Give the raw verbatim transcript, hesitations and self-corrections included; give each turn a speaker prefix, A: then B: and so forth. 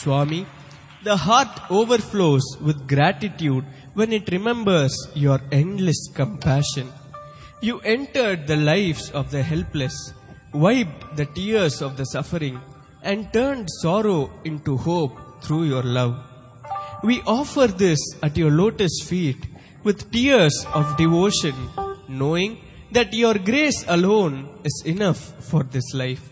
A: Swami, the heart overflows with gratitude when it remembers your endless compassion. You entered the lives of the helpless, wiped the tears of the suffering, and turned sorrow into hope through your love. We offer this at your lotus feet with tears of devotion, knowing that your grace alone is enough for this life.